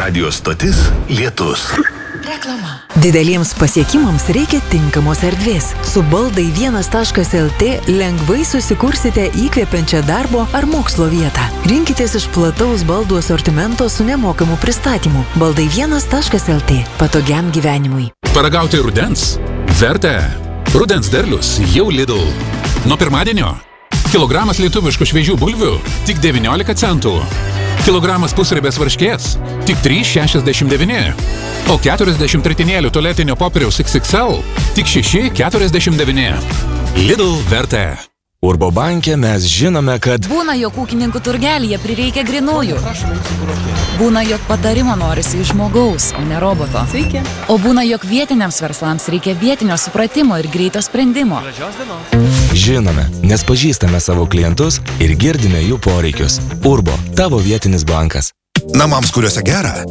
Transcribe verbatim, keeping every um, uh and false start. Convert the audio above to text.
Radio stotis Lietus. Reklama. Dideliems pasiekimams reikia tinkamos erdvės. Su baldai vienas taškas el tė lengvai susikursite įkvepiančią darbo ar mokslo vietą. Rinkitės iš plataus baldų asortimento su nemokamu pristatymu. baldai vienas taškas el tė. Patogiam gyvenimui. Paragauti rudens? Verta. Rudens derlius jau Lidl. Nuo pirmadienio. Kilogramas lietuviškų šviežių bulvių tik devyniolika centų. Kilogramas pusribės varškės tik trys šešiasdešimt devyni. O keturiasdešimt ritinėlių tualetinio popieriaus iks iks el tik šeši keturiasdešimt devyni. Lidl Verta. Urbo banke mes žinome, kad būna, jog ūkininkų turgelyje prireikia grinųjų. Būna, jog patarimo norisi iš žmogaus, o ne roboto. Sveiki. O būna, jog vietiniams verslams reikia vietinio supratimo ir greito sprendimo. žinome, nes pažįstame savo klientus ir girdime jų poreikius. Urbo, tavo vietinis bankas. Namams, kuriuose gera,